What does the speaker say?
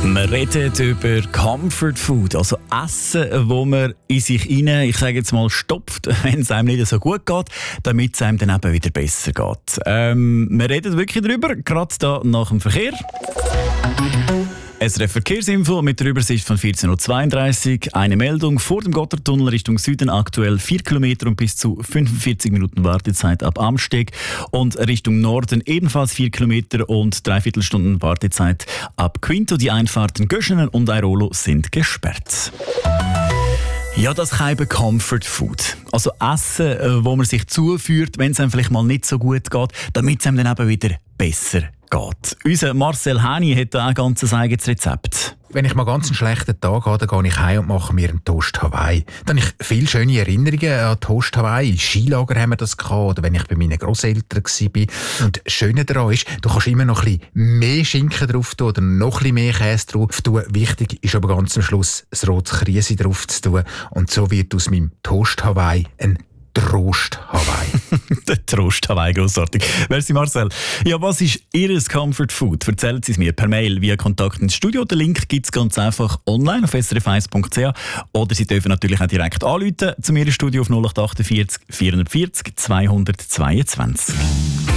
Wir reden über Comfort Food, also Essen, wo man in sich rein, ich sage jetzt mal, stopft, wenn es einem nicht so gut geht, damit es einem dann eben wieder besser geht. Wir reden wirklich darüber, gerade hier nach dem Verkehr. SRF Verkehrsinfo mit der Übersicht von 14.32 Uhr. Eine Meldung: Vor dem Gotthardtunnel Richtung Süden aktuell 4 Kilometer und bis zu 45 Minuten Wartezeit ab Amsteg. Und Richtung Norden ebenfalls 4 Kilometer und 3/4 Stunden Wartezeit ab Quinto. Die Einfahrten Göschenen und Airolo sind gesperrt. Ja, das kann eben Comfort Food. Also Essen, wo man sich zuführt, wenn es einem vielleicht mal nicht so gut geht, damit es einem dann eben wieder besser geht. Unser Marcel Häni hat da ein ganz eigenes Rezept. Wenn ich mal ganz einen schlechten Tag habe, dann gehe ich heim und mache mir einen Toast Hawaii. Dann habe ich viele schöne Erinnerungen an Toast Hawaii. Im Skilager haben wir das gehabt, oder wenn ich bei meinen Grosseltern war. Und das Schöne daran ist, du kannst immer noch ein bisschen mehr Schinken drauf tun oder noch ein bisschen mehr Käse drauf tun. Wichtig ist aber ganz am Schluss, das rote Krise drauf zu tun. Und so wird aus meinem Toast Hawaii ein Trost Hawaii. Der Trost Hawaii, grossartig. Merci Marcel. Ja, was ist Ihr Comfort Food? Erzählen Sie es mir per Mail via Kontakt ins Studio. Den Link gibt es ganz einfach online auf srf1.ch oder Sie dürfen natürlich auch direkt anrufen zu mir im Studio auf 0848 440 222.